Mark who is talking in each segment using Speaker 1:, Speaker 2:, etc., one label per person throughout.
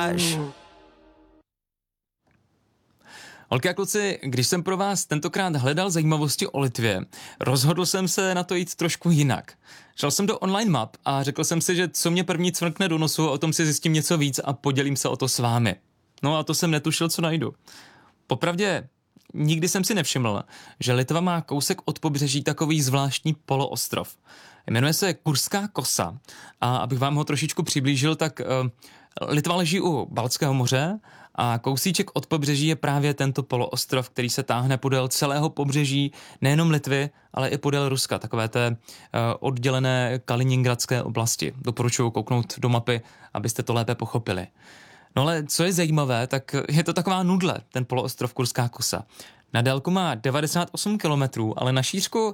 Speaker 1: máš? Holky a kluci, když jsem pro vás tentokrát hledal zajímavosti o Litvě, rozhodl jsem se na to jít trošku jinak. Šel jsem do online map a řekl jsem si, že co mě první cvrkne do nosu, o tom si zjistím něco víc a podělím se o to s vámi. No a to jsem netušil, co najdu. Popravdě, nikdy jsem si nevšiml, že Litva má kousek od pobřeží takový zvláštní poloostrov. Jmenuje se Kurská kosa a abych vám ho trošičku přiblížil, tak Litva leží u Baltského moře a kousíček od pobřeží je právě tento poloostrov, který se táhne podél celého pobřeží nejenom Litvy, ale i podél Ruska, takové té oddělené Kaliningradské oblasti. Doporučuji kouknout do mapy, abyste to lépe pochopili. No ale co je zajímavé, tak je to taková nudle, ten poloostrov Kurská kosa. Na délku má 98 kilometrů, ale na šířku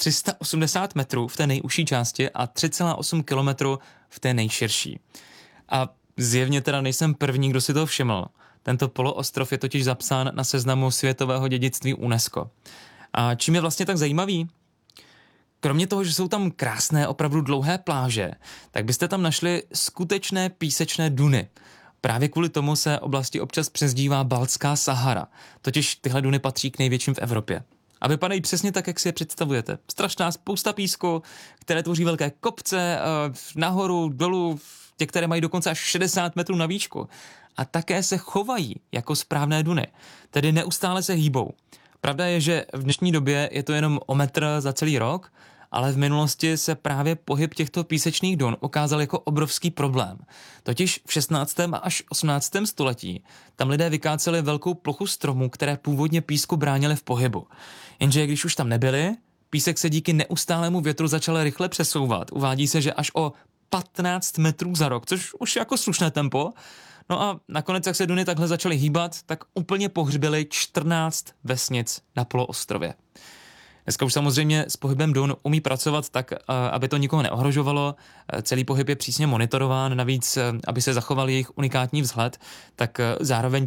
Speaker 1: 380 metrů v té nejužší části a 3,8 kilometru v té nejširší. A zjevně teda nejsem první, kdo si toho všiml. Tento poloostrov je totiž zapsán na seznamu světového dědictví UNESCO. A čím je vlastně tak zajímavý? Kromě toho, že jsou tam krásné, opravdu dlouhé pláže, tak byste tam našli skutečné písečné duny. Právě kvůli tomu se oblasti občas přezdívá Baltská Sahara. Totiž tyhle duny patří k největším v Evropě. A vypadají přesně tak, jak si je představujete. Strašná spousta písku, které tvoří velké kopce, nahoru, dolů, které mají dokonce až 60 metrů na výšku. A také se chovají jako správné duny. Tedy neustále se hýbou. Pravda je, že v dnešní době je to jenom o metr za celý rok, ale v minulosti se právě pohyb těchto písečných dun ukázal jako obrovský problém. Totiž v 16. až 18. století tam lidé vykáceli velkou plochu stromů, které původně písku bránily v pohybu. Jenže když už tam nebyli, písek se díky neustálému větru začal rychle přesouvat. Uvádí se, že až o 15 metrů za rok, což už je jako slušné tempo. No a nakonec, jak se duny takhle začaly hýbat, tak úplně pohřbili 14 vesnic na poloostrově. Dneska už samozřejmě s pohybem dun umí pracovat tak, aby to nikoho neohrožovalo. Celý pohyb je přísně monitorován, navíc, aby se zachoval jejich unikátní vzhled, tak zároveň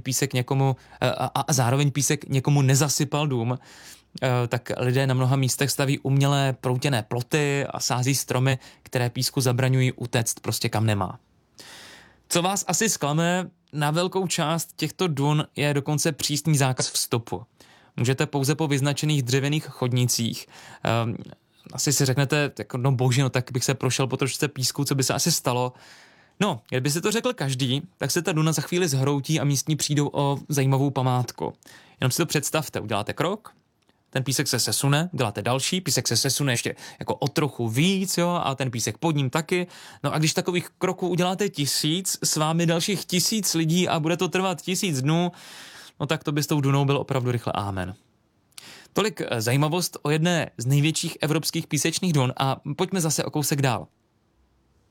Speaker 1: písek někomu nezasypal dům, tak lidé na mnoha místech staví umělé proutěné ploty a sází stromy, které písku zabraňují utéct prostě kam nemá. Co vás asi zklame, na velkou část těchto dun je dokonce přísný zákaz vstupu. Můžete pouze po vyznačených dřevěných chodnicích. Asi si řeknete, jako, no bože, no tak bych se prošel po trošičce písku, co by se asi stalo. No, kdyby si to řekl každý, tak se ta duna za chvíli zhroutí a místní přijdou o zajímavou památku. Jenom si to představte, uděláte krok, ten písek se sesune, děláte další, písek se sesune ještě jako o trochu víc, jo, a ten písek pod ním taky. No a když takových kroků uděláte 1000, s vámi dalších 1000 lidí a bude to trvat 1000 dnů, no tak to by s tou dunou byl opravdu rychle amen. Tolik zajímavost o jedné z největších evropských písečných dun a pojďme zase o kousek dál.